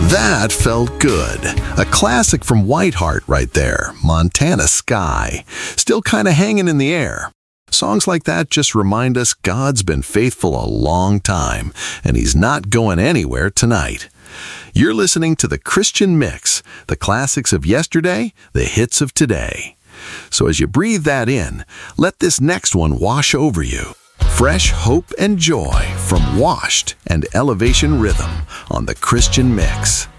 That felt good. A classic from Whiteheart right there, Montana Sky. Still kind of hanging in the air. Songs like that just remind us God's been faithful a long time, and He's not going anywhere tonight. You're listening to the Christian Mix, the classics of yesterday, the hits of today. So as you breathe that in, let this next one wash over you. Fresh hope and joy from Washed and Elevation Rhythm on the Christian Mix.